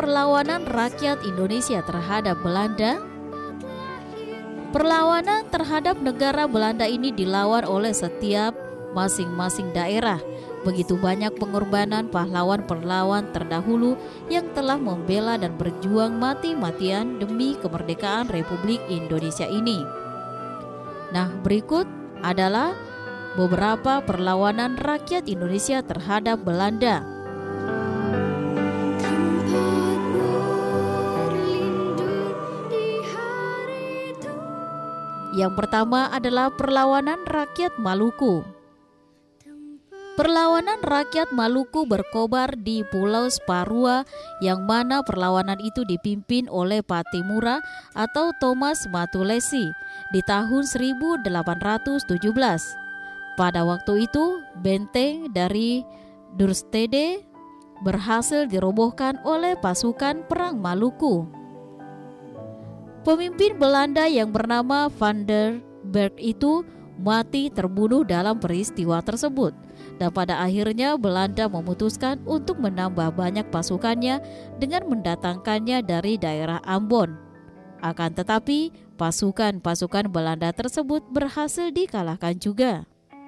perlawanan rakyat Indonesia terhadap Belanda? Perlawanan terhadap negara Belanda ini dilawan oleh setiap masing-masing daerah. Begitu banyak pengorbanan pahlawan-pahlawan terdahulu yang telah membela dan berjuang mati-matian demi kemerdekaan Republik Indonesia ini. Nah, berikut adalah beberapa perlawanan rakyat Indonesia terhadap Belanda. Yang pertama adalah perlawanan rakyat Maluku. Perlawanan rakyat Maluku berkobar di Pulau Separua, yang mana perlawanan itu dipimpin oleh Patimura atau Thomas Matulesi di tahun 1817. Pada waktu itu, benteng dari Durstede berhasil dirobohkan oleh pasukan perang Maluku. Pemimpin Belanda yang bernama Van der Berg itu mati terbunuh dalam peristiwa tersebut. Dan pada akhirnya Belanda memutuskan untuk menambah banyak pasukannya dengan mendatangkannya dari daerah Ambon. Akan tetapi pasukan-pasukan Belanda tersebut berhasil dikalahkan juga.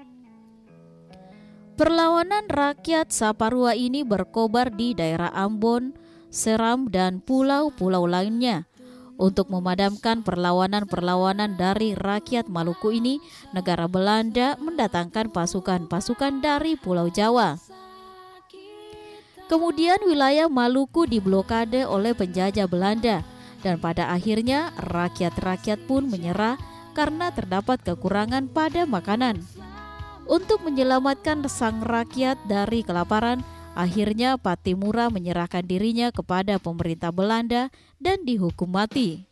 Perlawanan rakyat Saparua ini berkobar di daerah Ambon, Seram, dan pulau-pulau lainnya. Untuk memadamkan perlawanan-perlawanan dari rakyat Maluku ini, negara Belanda mendatangkan pasukan-pasukan dari Pulau Jawa. Kemudian wilayah Maluku diblokade oleh penjajah Belanda, dan pada akhirnya rakyat-rakyat pun menyerah karena terdapat kekurangan pada makanan. Untuk menyelamatkan sang rakyat dari kelaparan, akhirnya Patimura menyerahkan dirinya kepada pemerintah Belanda dan dihukum mati.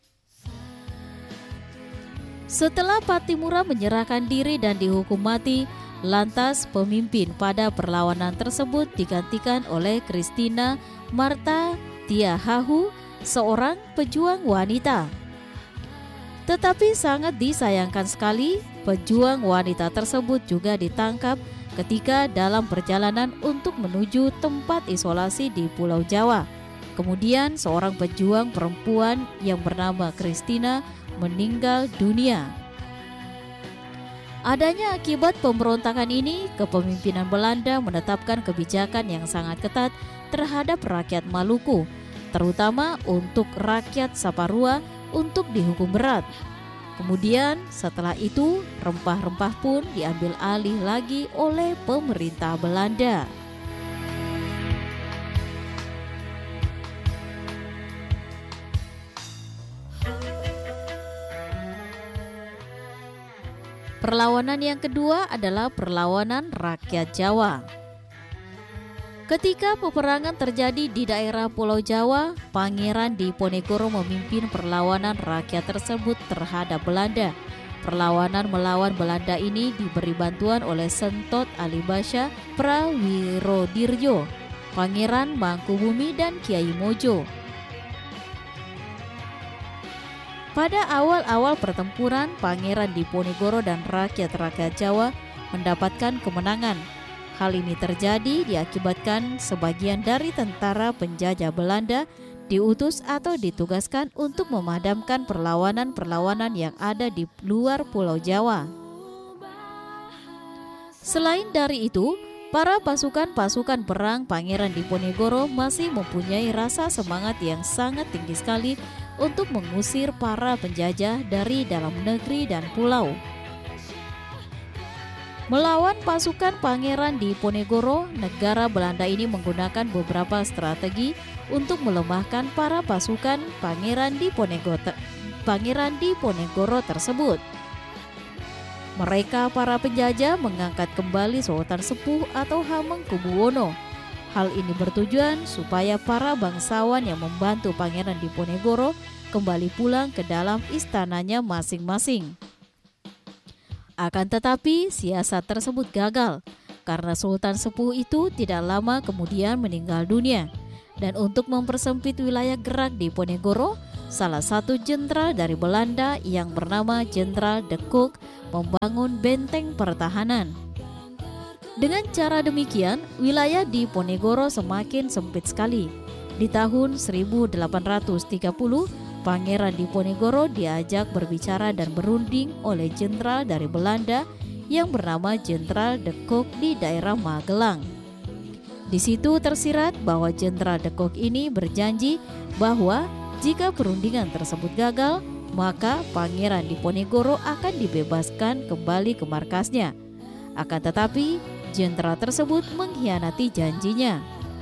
Setelah Patimura menyerahkan diri dan dihukum mati, lantas pemimpin pada perlawanan tersebut digantikan oleh Christina Marta Tiahahu, seorang pejuang wanita. Tetapi sangat disayangkan sekali, pejuang wanita tersebut juga ditangkap ketika dalam perjalanan untuk menuju tempat isolasi di Pulau Jawa. Kemudian seorang pejuang perempuan yang bernama Christina meninggal dunia. Adanya akibat pemberontakan ini, kepemimpinan Belanda menetapkan kebijakan yang sangat ketat terhadap rakyat Maluku, terutama untuk rakyat Saparua untuk dihukum berat. Kemudian setelah itu rempah-rempah pun diambil alih lagi oleh pemerintah Belanda. Perlawanan yang kedua adalah perlawanan rakyat Jawa. Ketika peperangan terjadi di daerah Pulau Jawa, Pangeran Diponegoro memimpin perlawanan rakyat tersebut terhadap Belanda. Perlawanan melawan Belanda ini diberi bantuan oleh Sentot Alibasha Prawirodirjo, Pangeran Mangkubumi, dan Kiai Mojo. Pada awal-awal pertempuran, Pangeran Diponegoro dan rakyat-rakyat Jawa mendapatkan kemenangan. Hal ini terjadi diakibatkan sebagian dari tentara penjajah Belanda diutus atau ditugaskan untuk memadamkan perlawanan-perlawanan yang ada di luar Pulau Jawa. Selain dari itu, para pasukan-pasukan perang Pangeran Diponegoro masih mempunyai rasa semangat yang sangat tinggi sekali untuk mengusir para penjajah dari dalam negeri dan pulau. Melawan pasukan Pangeran Diponegoro, negara Belanda ini menggunakan beberapa strategi untuk melemahkan para pasukan Pangeran Diponegoro tersebut. Mereka, para penjajah, mengangkat kembali Sultan Sepuh atau Hamengkubuwono. Hal ini bertujuan supaya para bangsawan yang membantu Pangeran Diponegoro kembali pulang ke dalam istananya masing-masing. Akan tetapi siasat tersebut gagal karena Sultan Sepuh itu tidak lama kemudian meninggal dunia. Dan untuk mempersempit wilayah gerak Diponegoro, salah satu jenderal dari Belanda yang bernama Jenderal de Cock membangun benteng pertahanan. Dengan cara demikian, wilayah Diponegoro semakin sempit sekali. Di tahun 1830, Pangeran Diponegoro diajak berbicara dan berunding oleh jenderal dari Belanda yang bernama Jenderal de Cock di daerah Magelang. Di situ tersirat bahwa Jenderal de Cock ini berjanji bahwa jika perundingan tersebut gagal, maka Pangeran Diponegoro akan dibebaskan kembali ke markasnya. Akan tetapi, jenderal tersebut mengkhianati janjinya.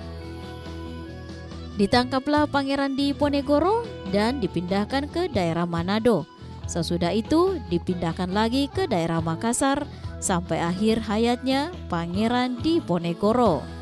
Ditangkaplah Pangeran Diponegoro dan dipindahkan ke daerah Manado. Sesudah itu dipindahkan lagi ke daerah Makassar sampai akhir hayatnya Pangeran Diponegoro.